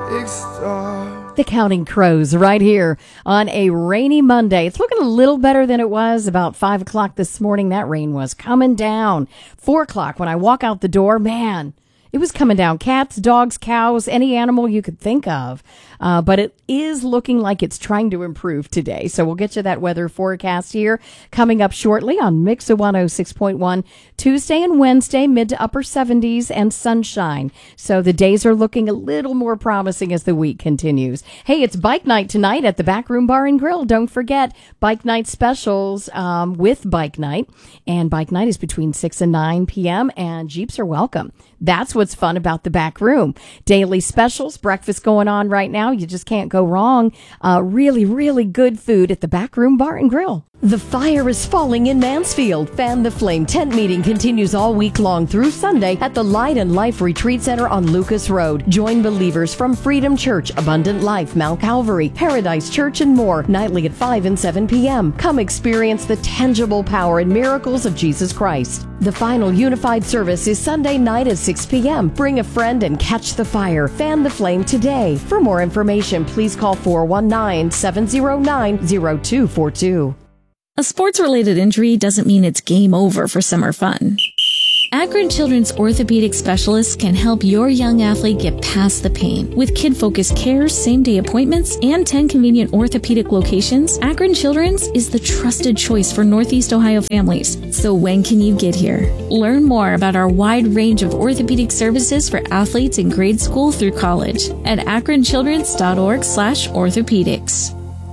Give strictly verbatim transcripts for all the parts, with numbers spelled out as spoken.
big star. The Counting Crows right here on a rainy Monday. It's looking a little better than it was about five o'clock this morning. That rain was coming down. four o'clock when I walk out the door, man, it was coming down. Cats, dogs, cows, any animal you could think of. Uh, but it is looking like it's trying to improve today. So we'll get you that weather forecast here coming up shortly on Mix one oh six point one. Tuesday and Wednesday, mid to upper seventies and sunshine. So the days are looking a little more promising as the week continues. Hey, it's bike night tonight at the Backroom Bar and Grill. Don't forget bike night specials um, with bike night. And bike night is between six and nine p.m. and Jeeps are welcome. That's what's fun about the back room. Daily specials, breakfast going on right now. You just can't go wrong. Uh, really, really good food at the Backroom Bar and Grill. The fire is falling in Mansfield. Fan the Flame tent meeting continues all week long through Sunday at the Light and Life Retreat Center on Lucas Road. Join believers from Freedom Church, Abundant Life, Mount Calvary, Paradise Church, and more, nightly at five and seven p.m. Come experience the tangible power and miracles of Jesus Christ. The final unified service is Sunday night at six p.m. Bring a friend and catch the fire. Fan the flame today. For more information, please call four one nine, seven zero nine, zero two four two. A sports-related injury doesn't mean it's game over for summer fun. Akron Children's orthopedic specialists can help your young athlete get past the pain. With kid-focused care, same-day appointments, and ten convenient orthopedic locations, Akron Children's is the trusted choice for Northeast Ohio families. So when can you get here? Learn more about our wide range of orthopedic services for athletes in grade school through college at akron childrens dot org slash orthopedics.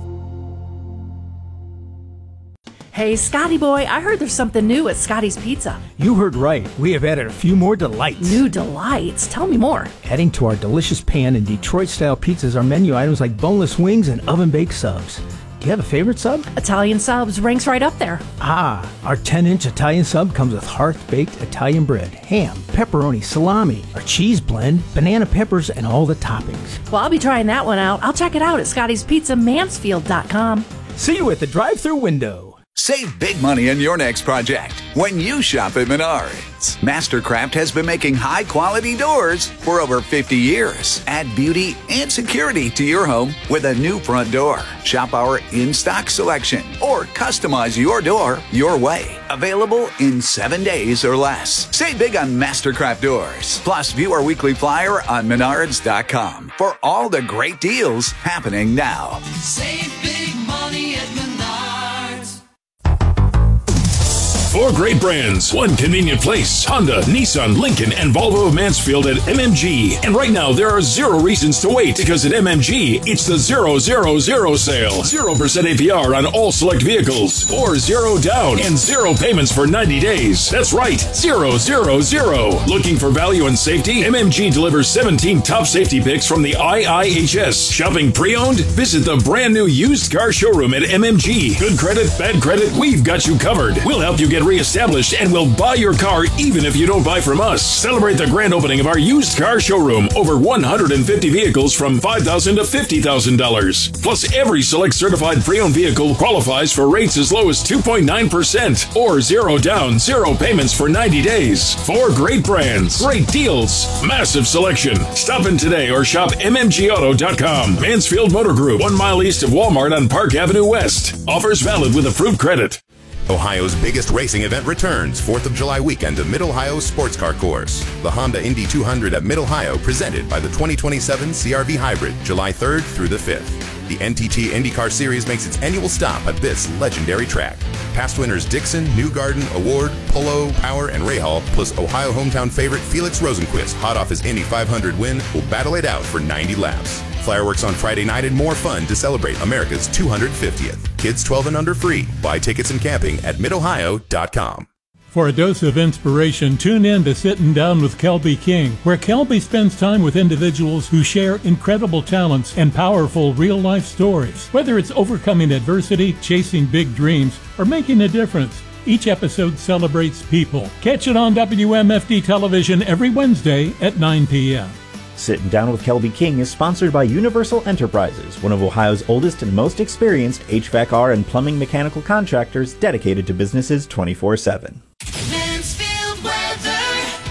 Hey, Scotty boy, I heard there's something new at Scotty's Pizza. You heard right. We have added a few more delights. New delights? Tell me more. Adding to our delicious pan and Detroit-style pizzas are menu items like boneless wings and oven-baked subs. Do you have a favorite sub? Italian subs ranks right up there. Ah, our ten-inch Italian sub comes with hearth-baked Italian bread, ham, pepperoni, salami, our cheese blend, banana peppers, and all the toppings. Well, I'll be trying that one out. I'll check it out at Scotty's Pizza Mansfield dot com. See you at the drive-thru window. Save big money on your next project when you shop at Menards. Mastercraft has been making high-quality doors for over fifty years. Add beauty and security to your home with a new front door. Shop our in-stock selection or customize your door your way. Available in seven days or less. Save big on Mastercraft doors. Plus, view our weekly flyer on Menards dot com for all the great deals happening now. Save big money at Menards. Four great brands, one convenient place. Honda, Nissan, Lincoln, and Volvo of Mansfield at M M G. And right now, there are zero reasons to wait because at M M G, it's the zero zero zero sale. zero percent A P R on all select vehicles, or zero down and zero payments for ninety days. That's right, zero zero zero. Looking for value and safety? M M G delivers seventeen top safety picks from the I I H S. Shopping pre-owned? Visit the brand new used car showroom at M M G. Good credit, bad credit, we've got you covered. We'll help you get reestablished and we'll buy your car even if you don't buy from us. Celebrate the grand opening of our used car showroom. Over one hundred fifty vehicles from five thousand dollars to fifty thousand dollars. Plus, every select certified pre-owned vehicle qualifies for rates as low as two point nine percent or zero down, zero payments for ninety days. Four great brands, great deals, massive selection. Stop in today or shop M M G auto dot com. Mansfield Motor Group, one mile east of Walmart on Park Avenue West. Offers valid with approved credit. Ohio's biggest racing event returns fourth of July weekend to Mid-Ohio Sports Car Course. The Honda Indy two hundred at Mid-Ohio presented by the twenty twenty-seven C R V Hybrid, July third through the fifth. The N T T IndyCar Series makes its annual stop at this legendary track. Past winners Dixon, Newgarden, Award, Polo, Power, and Rahal, plus Ohio hometown favorite Felix Rosenquist, hot off his Indy five hundred win, will battle it out for ninety laps. Fireworks on Friday night and more fun to celebrate America's two hundred fiftieth. Kids twelve and under free. Buy tickets and camping at mid ohio dot com. For a dose of inspiration, tune in to Sitting Down with Kelby King, where Kelby spends time with individuals who share incredible talents and powerful real-life stories. Whether it's overcoming adversity, chasing big dreams, or making a difference, each episode celebrates people. Catch it on W M F D television every Wednesday at nine p.m. Sitting Down with Kelby King is sponsored by Universal Enterprises, one of Ohio's oldest and most experienced H V A C R and plumbing mechanical contractors dedicated to businesses twenty-four seven. Mansfield weather.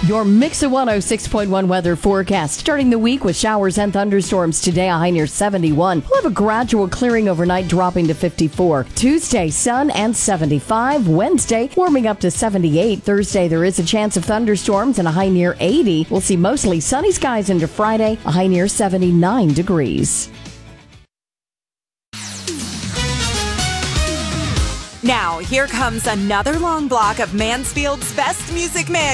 Your Mix of one oh six point one weather forecast. Starting the week with showers and thunderstorms today, a high near seventy-one. We'll have a gradual clearing overnight, dropping to fifty-four. Tuesday, sun and seventy-five. Wednesday, warming up to seventy-eight. Thursday, there is a chance of thunderstorms and a high near eighty. We'll see mostly sunny skies into Friday, a high near seventy-nine degrees. Now, here comes another long block of Mansfield's best music mix.